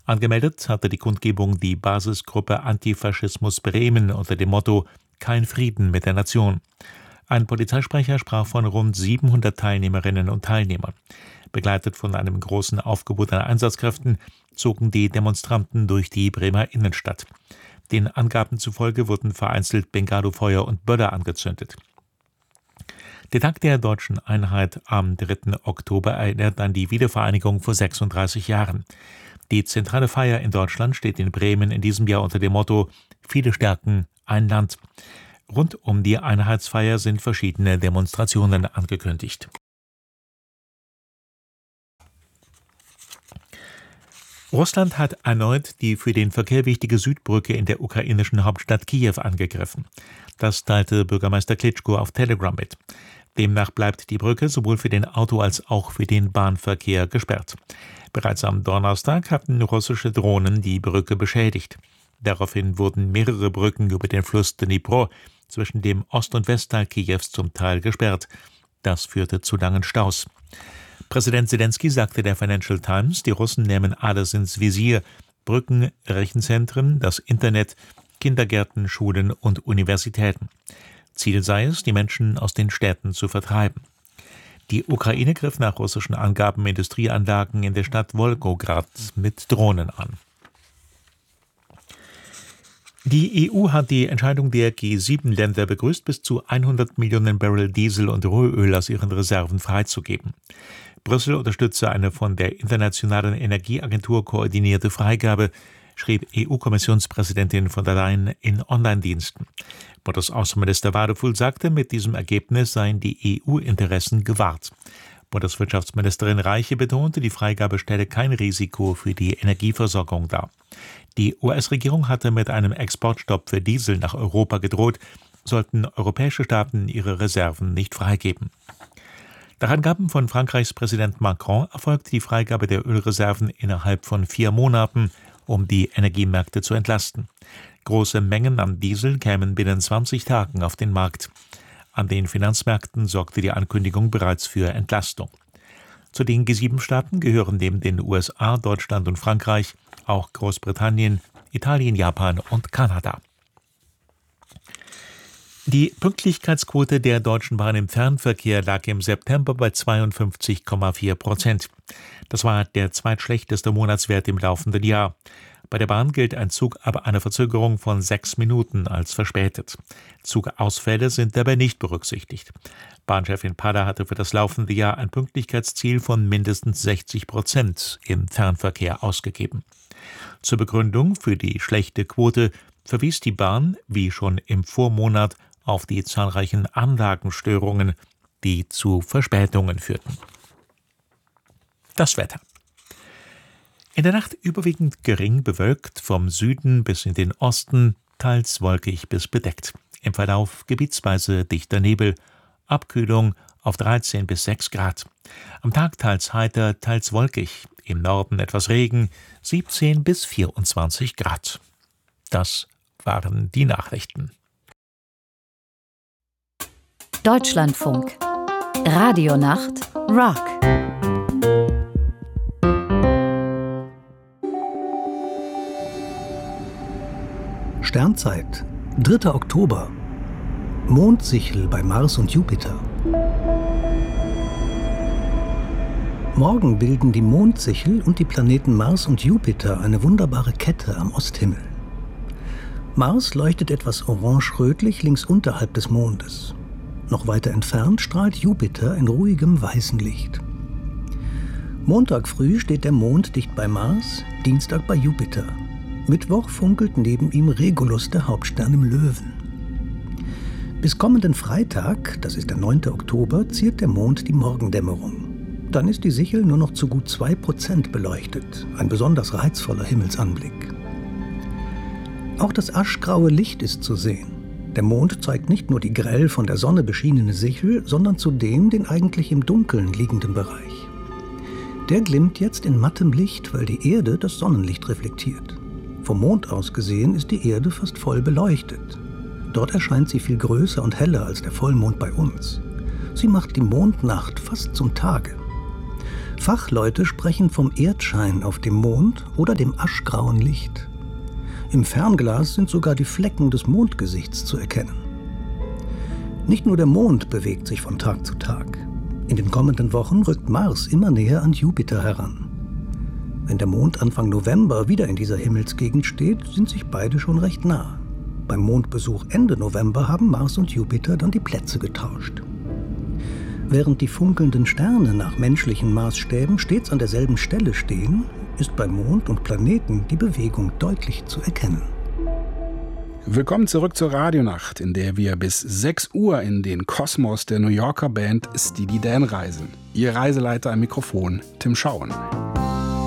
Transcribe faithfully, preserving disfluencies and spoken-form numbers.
Angemeldet hatte die Kundgebung die Basisgruppe Antifaschismus Bremen unter dem Motto »Kein Frieden mit der Nation«. Ein Polizeisprecher sprach von rund siebenhundert Teilnehmerinnen und Teilnehmern. Begleitet von einem großen Aufgebot an Einsatzkräften zogen die Demonstranten durch die Bremer Innenstadt. Den Angaben zufolge wurden vereinzelt Bengalofeuer und Böller angezündet. Der Tag der deutschen Einheit am dritten Oktober erinnert an die Wiedervereinigung vor sechsunddreißig Jahren. Die zentrale Feier in Deutschland steht in Bremen in diesem Jahr unter dem Motto »Viele Stärken, ein Land«. Rund um die Einheitsfeier sind verschiedene Demonstrationen angekündigt. Russland hat erneut die für den Verkehr wichtige Südbrücke in der ukrainischen Hauptstadt Kiew angegriffen. Das teilte Bürgermeister Klitschko auf Telegram mit. Demnach bleibt die Brücke sowohl für den Auto- als auch für den Bahnverkehr gesperrt. Bereits am Donnerstag hatten russische Drohnen die Brücke beschädigt. Daraufhin wurden mehrere Brücken über den Fluss Dnipro zwischen dem Ost- und Westteil Kiews zum Teil gesperrt. Das führte zu langen Staus. Präsident Selenskyj sagte der Financial Times, die Russen nehmen alles ins Visier: Brücken, Rechenzentren, das Internet, Kindergärten, Schulen und Universitäten. Ziel sei es, die Menschen aus den Städten zu vertreiben. Die Ukraine griff nach russischen Angaben Industrieanlagen in der Stadt Wolgograd mit Drohnen an. Die E U hat die Entscheidung der G sieben Länder begrüßt, bis zu hundert Millionen Barrel Diesel und Rohöl aus ihren Reserven freizugeben. Brüssel unterstütze eine von der Internationalen Energieagentur koordinierte Freigabe, schrieb E U-Kommissionspräsidentin von der Leyen in Online-Diensten. Bundesaußenminister Wadefuhl sagte, mit diesem Ergebnis seien die E U-Interessen gewahrt. Bundeswirtschaftsministerin Reiche betonte, die Freigabe stelle kein Risiko für die Energieversorgung dar. Die U S-Regierung hatte mit einem Exportstopp für Diesel nach Europa gedroht, sollten europäische Staaten ihre Reserven nicht freigeben. Nach Angaben von Frankreichs Präsident Macron erfolgt die Freigabe der Ölreserven innerhalb von vier Monaten, um die Energiemärkte zu entlasten. Große Mengen an Diesel kämen binnen zwanzig Tagen auf den Markt. An den Finanzmärkten sorgte die Ankündigung bereits für Entlastung. Zu den G sieben Staaten gehören neben den U S A, Deutschland und Frankreich auch Großbritannien, Italien, Japan und Kanada. Die Pünktlichkeitsquote der Deutschen Bahn im Fernverkehr lag im September bei zweiundfünfzig Komma vier Prozent. Das war der zweitschlechteste Monatswert im laufenden Jahr. Bei der Bahn gilt ein Zug ab einer Verzögerung von sechs Minuten als verspätet. Zugausfälle sind dabei nicht berücksichtigt. Bahnchefin Paller hatte für das laufende Jahr ein Pünktlichkeitsziel von mindestens sechzig Prozent im Fernverkehr ausgegeben. Zur Begründung für die schlechte Quote verwies die Bahn, wie schon im Vormonat, auf die zahlreichen Anlagenstörungen, die zu Verspätungen führten. Das Wetter. In der Nacht überwiegend gering bewölkt, vom Süden bis in den Osten, teils wolkig bis bedeckt. Im Verlauf gebietsweise dichter Nebel, Abkühlung auf dreizehn bis sechs Grad. Am Tag teils heiter, teils wolkig, im Norden etwas Regen, siebzehn bis vierundzwanzig Grad. Das waren die Nachrichten. Deutschlandfunk. Radionacht Rock. Sternzeit, dritter Oktober. Mondsichel bei Mars und Jupiter. Morgen bilden die Mondsichel und die Planeten Mars und Jupiter eine wunderbare Kette am Osthimmel. Mars leuchtet etwas orange-rötlich links unterhalb des Mondes. Noch weiter entfernt strahlt Jupiter in ruhigem weißem Licht. Montag früh steht der Mond dicht bei Mars, Dienstag bei Jupiter. Mittwoch funkelt neben ihm Regulus, der Hauptstern im Löwen. Bis kommenden Freitag, das ist der neunte Oktober, ziert der Mond die Morgendämmerung. Dann ist die Sichel nur noch zu gut zwei Prozent beleuchtet, ein besonders reizvoller Himmelsanblick. Auch das aschgraue Licht ist zu sehen. Der Mond zeigt nicht nur die grell von der Sonne beschienene Sichel, sondern zudem den eigentlich im Dunkeln liegenden Bereich. Der glimmt jetzt in mattem Licht, weil die Erde das Sonnenlicht reflektiert. Vom Mond aus gesehen ist die Erde fast voll beleuchtet. Dort erscheint sie viel größer und heller als der Vollmond bei uns. Sie macht die Mondnacht fast zum Tage. Fachleute sprechen vom Erdschein auf dem Mond oder dem aschgrauen Licht. Im Fernglas sind sogar die Flecken des Mondgesichts zu erkennen. Nicht nur der Mond bewegt sich von Tag zu Tag. In den kommenden Wochen rückt Mars immer näher an Jupiter heran. Wenn der Mond Anfang November wieder in dieser Himmelsgegend steht, sind sich beide schon recht nah. Beim Mondbesuch Ende November haben Mars und Jupiter dann die Plätze getauscht. Während die funkelnden Sterne nach menschlichen Maßstäben stets an derselben Stelle stehen, ist bei Mond und Planeten die Bewegung deutlich zu erkennen. Willkommen zurück zur Radionacht, in der wir bis sechs Uhr in den Kosmos der New Yorker Band Steely Dan reisen. Ihr Reiseleiter am Mikrofon, Tim Schauen.